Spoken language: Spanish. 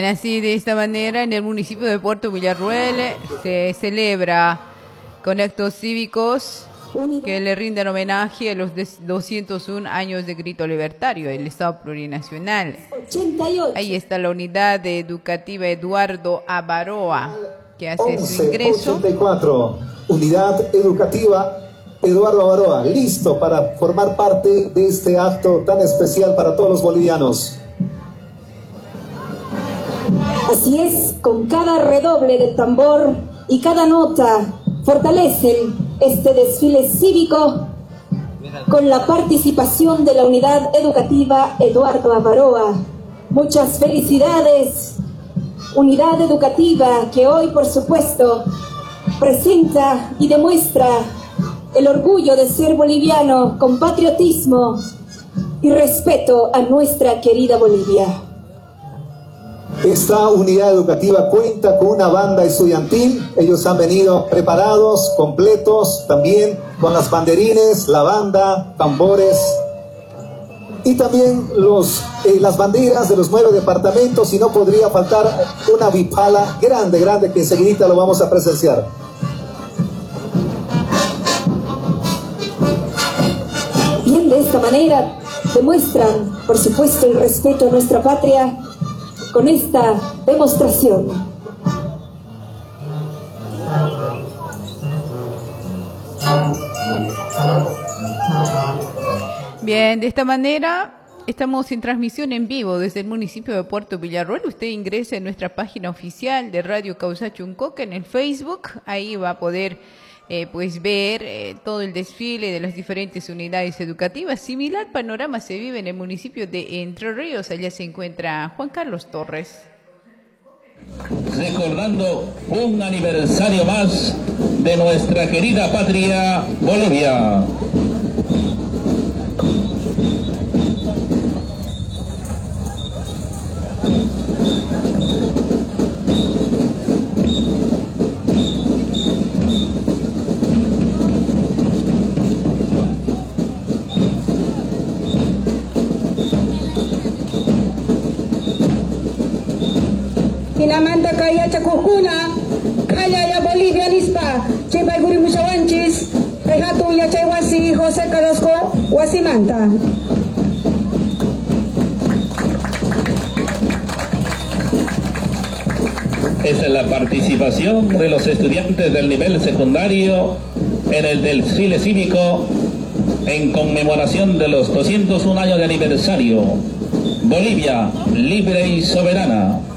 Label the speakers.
Speaker 1: Bien, así de esta manera en el municipio de Puerto Villarroel se celebra con actos cívicos que le rinden homenaje a los 201 años de grito libertario, el Estado plurinacional.
Speaker 2: 88.
Speaker 1: Ahí está la unidad educativa Eduardo Avaroa, que hace su ingreso.
Speaker 3: 84, unidad educativa Eduardo Avaroa, listo para formar parte de este acto tan especial para todos los bolivianos.
Speaker 2: Así es, con cada redoble de tambor y cada nota fortalecen este desfile cívico con la participación de la unidad educativa Eduardo Avaroa. Muchas felicidades, unidad educativa que hoy, por supuesto, presenta y demuestra el orgullo de ser boliviano con patriotismo y respeto a nuestra querida Bolivia.
Speaker 3: Esta unidad educativa cuenta con una banda estudiantil. Ellos han venido preparados, completos, también con las banderines, la banda, tambores y también las banderas de los 9 departamentos, y no podría faltar una bipala grande, grande, que enseguida lo vamos a presenciar.
Speaker 2: Bien, de esta manera demuestran, por supuesto, el respeto a nuestra patria con esta demostración.
Speaker 1: Bien, de esta manera estamos en transmisión en vivo desde el municipio de Puerto Villarroel. Usted ingrese en nuestra página oficial de Radio Causacho-Uncoca en el Facebook. Ahí va a poder ver todo el desfile de las diferentes unidades educativas. Similar panorama se vive en el municipio de Entre Ríos. Allá se encuentra Juan Carlos Torres.
Speaker 4: Recordando un aniversario más de nuestra querida patria Bolivia.
Speaker 5: Pinamanta kaya Chacucuna, kaya ya Bolivia nispa, chepay guri mushawanchis, rehatu ya chaywasi José Carrasco, Wasimanta.
Speaker 4: Esa es la participación de los estudiantes del nivel secundario en el desfile cívico en conmemoración de los 201 años de aniversario. Bolivia, libre y soberana.